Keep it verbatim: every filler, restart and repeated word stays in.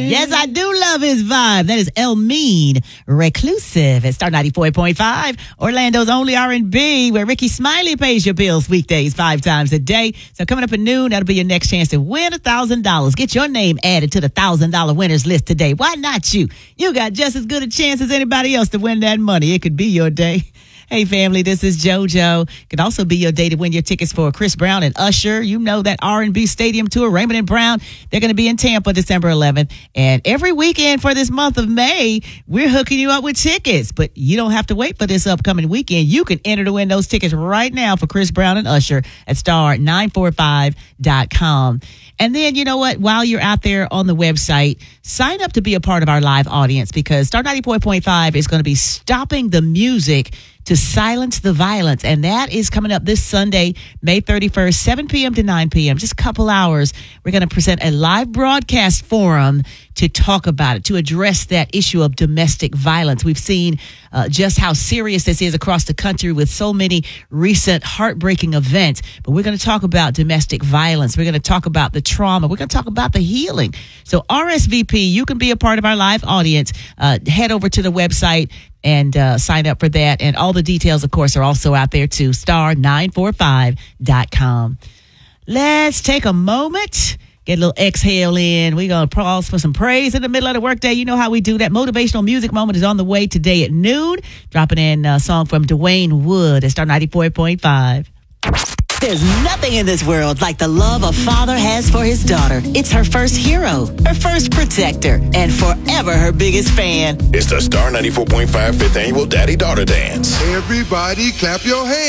Yes, I do love his vibe. That is El Mean Reclusive at Star ninety-four point five, Orlando's only R and B, where Ricky Smiley pays your bills weekdays five times a day. So coming up at noon, that'll be your next chance to win one thousand dollars. Get your name added to the one thousand dollars winners list today. Why not you? You got just as good a chance as anybody else to win that money. It could be your day. Hey, family, this is JoJo. Could also be your day to win your tickets for Chris Brown and Usher. You know that R and B Stadium Tour, Raymond and Brown. They're going to be in Tampa December eleventh. And every weekend for this month of May, we're hooking you up with tickets. But you don't have to wait for this upcoming weekend. You can enter to win those tickets right now for Chris Brown and Usher at star nine four five dot com. And then, you know what? While you're out there on the website, sign up to be a part of our live audience, because Star ninety-four point five is going to be stopping the music to silence the violence. And that is coming up this Sunday, May thirty-first, seven p.m. to nine p.m., just a couple hours. We're going to present a live broadcast forum to talk about it, to address that issue of domestic violence. We've seen uh, just how serious this is across the country with so many recent heartbreaking events. But we're going to talk about domestic violence. We're going to talk about the trauma. We're going to talk about the healing. So R S V P, you can be a part of our live audience. Uh, head over to the website and uh, sign up for that. And all the details, of course, are also out there too. star nine four five dot com. Let's take a moment. Get a little exhale in. We're going to pause for some praise in the middle of the workday. You know how we do that. Motivational music moment is on the way today at noon. Dropping in a song from Dwayne Wood at Star ninety-four point five. There's nothing in this world like the love a father has for his daughter. It's her first hero, her first protector, and forever her biggest fan. It's the Star ninety-four point five fifth Annual Daddy-Daughter Dance. Everybody clap your hands.